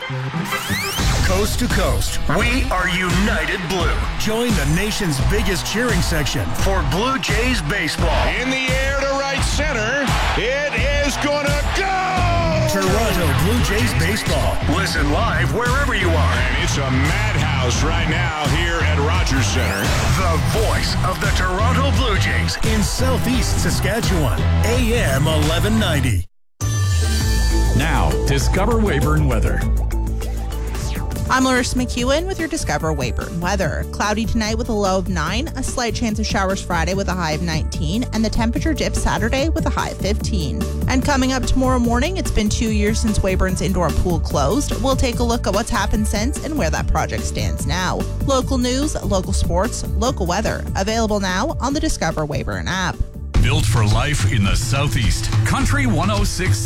Coast to coast, we are United Blue. Join the nation's biggest cheering section for Blue Jays baseball. In the air to right center. It is gonna go! Toronto Blue Jays baseball. Listen live wherever you are. And it's a madhouse right now here at Rogers Center. The voice of the Toronto Blue Jays in Southeast Saskatchewan. AM 1190. Now, Discover Weyburn weather. I'm Larissa McEwen with your Discover Weyburn weather. Cloudy tonight with a low of 9, a slight chance of showers Friday with a high of 19, and the temperature dips Saturday with a high of 15. And coming up tomorrow morning, it's been 2 years since Weyburn's indoor pool closed. We'll take a look at what's happened since and where that project stands now. Local news, local sports, local weather. Available now on the Discover Weyburn app. Built for life in the Southeast. Country 106.